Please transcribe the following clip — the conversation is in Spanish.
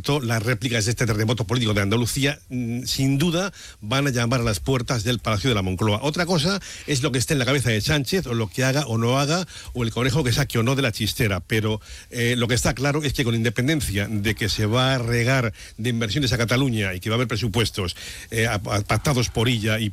tanto, las réplicas de este terremoto político de Andalucía, sin duda, van a llamar a las puertas del Palacio de la Moncloa. Otra cosa es lo que esté en la cabeza de Sánchez, o lo que haga o no haga, o el conejo que saque o no de la chistera, pero lo que está claro es que, con independencia de que se va a regar de inversiones a Cataluña y que va a haber presupuestos pactados por ella y